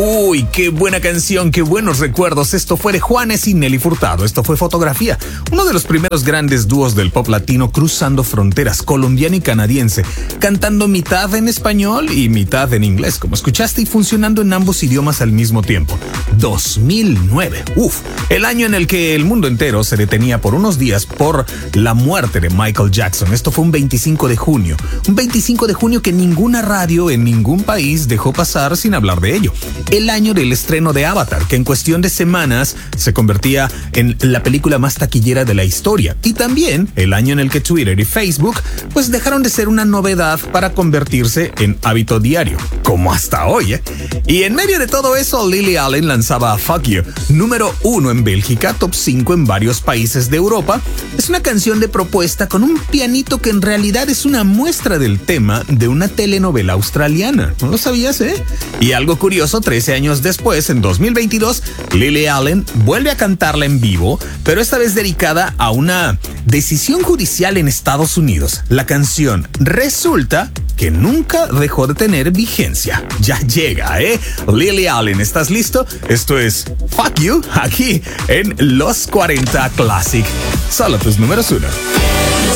Uy, qué buena canción, qué buenos recuerdos. Esto fue de Juanes y Nelly Furtado. Esto fue Fotografía, uno de los primeros grandes dúos del pop latino cruzando fronteras, colombiano y canadiense, cantando mitad en español y mitad en inglés, como escuchaste, y funcionando en ambos idiomas al mismo tiempo. 2009, el año en el que el mundo entero se detenía por unos días por la muerte de Michael Jackson. Esto fue un 25 de junio. Un 25 de junio que ninguna radio en ningún país dejó pasar sin hablar de ello. El año del estreno de Avatar, que en cuestión de semanas se convertía en la película más taquillera de la historia. Y también el año en el que Twitter y Facebook pues dejaron de ser una novedad para convertirse en hábito diario, como hasta hoy, Y en medio de todo eso, Lily Allen lanzaba Fuck You, número 1 en Bélgica, top 5 en varios países de Europa. Es una canción de propuesta con un pianito que en realidad es una muestra del tema de una telenovela australiana. ¿No lo sabías, Y algo curioso, 13 años después, en 2022, Lily Allen vuelve a cantarla en vivo, pero esta vez dedicada a una decisión judicial en Estados Unidos. La canción resulta que nunca dejó de tener vigencia. Ya llega, Lily Allen, ¿estás listo? Esto es Fuck You, aquí en Los 40 Classic. Solo tus números 1.